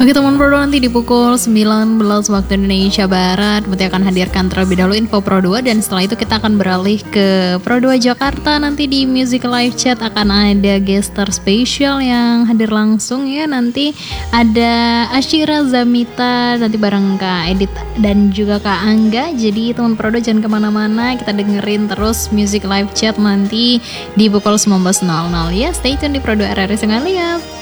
Oke teman Pro 2, nanti di pukul 19 waktu Indonesia Barat Muti akan hadirkan terlebih dahulu info Pro 2. Dan setelah itu kita akan beralih ke Pro 2 Jakarta. Nanti di Music Live Chat akan ada guest star spesial yang hadir langsung ya. Nanti ada Ashira Zamita, nanti bareng Kak Edit dan juga Kak Angga. Jadi teman Pro 2 jangan kemana-mana, kita dengerin terus Music Live Chat nanti di pukul 19.00 ya. Stay tune di Pro 2 RRI Sengaja.